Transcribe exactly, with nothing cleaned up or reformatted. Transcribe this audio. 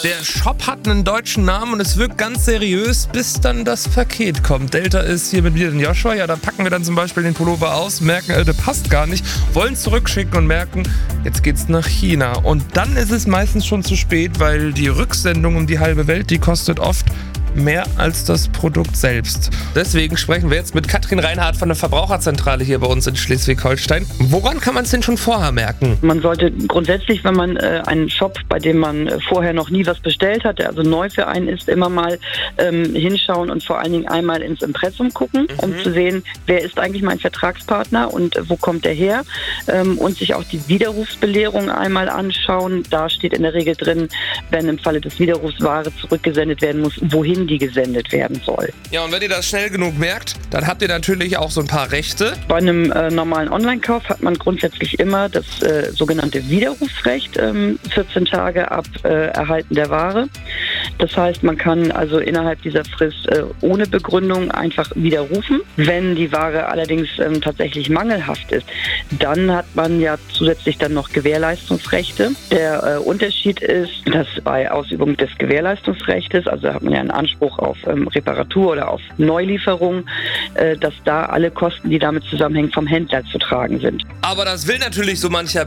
Der Shop hat einen deutschen Namen und es wirkt ganz seriös, bis dann das Paket kommt. Delta ist hier mit mir den Joshua. Ja, da packen wir dann zum Beispiel den Pullover aus, merken, äh, der passt gar nicht, wollen es zurückschicken und merken, jetzt geht's nach China. Und dann ist es meistens schon zu spät, weil die Rücksendung um die halbe Welt, die kostet oft mehr als das Produkt selbst. Deswegen sprechen wir jetzt mit Katrin Reinhardt von der Verbraucherzentrale hier bei uns in Schleswig-Holstein. Woran kann man es denn schon vorher merken? Man sollte grundsätzlich, wenn man äh, einen Shop, bei dem man äh, vorher noch nie was bestellt hat, der also neu für einen ist, immer mal ähm, hinschauen und vor allen Dingen einmal ins Impressum gucken, mhm. um zu sehen, wer ist eigentlich mein Vertragspartner und äh, wo kommt der her, ähm, und sich auch die Widerrufsbelehrung einmal anschauen. Da steht in der Regel drin, wenn im Falle des Widerrufs Ware zurückgesendet werden muss, wohin die gesendet werden soll. Ja, und wenn ihr das schnell genug merkt, dann habt ihr natürlich auch so ein paar Rechte. Bei einem äh, normalen Online-Kauf hat man grundsätzlich immer das äh, sogenannte Widerrufsrecht, ähm, vierzehn Tage ab äh, Erhalten der Ware. Das heißt, man kann also innerhalb dieser Frist äh, ohne Begründung einfach widerrufen. Wenn die Ware allerdings ähm, tatsächlich mangelhaft ist, dann hat man ja zusätzlich dann noch Gewährleistungsrechte. Der äh, Unterschied ist, dass bei Ausübung des Gewährleistungsrechtes, also hat man ja einen Anspruch auf ähm, Reparatur oder auf Neulieferung, äh, dass da alle Kosten, die damit zusammenhängen, vom Händler zu tragen sind. Aber das will natürlich so mancher